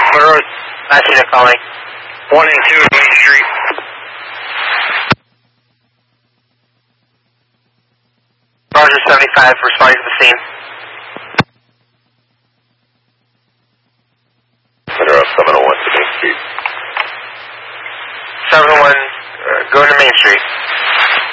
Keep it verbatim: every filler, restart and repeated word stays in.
Monroe, Pasadena calling. one and two Main Street. Roger seventy-five, responding to the scene. Monroe, seven oh one to Main Street. seven oh one, uh, going to Main Street.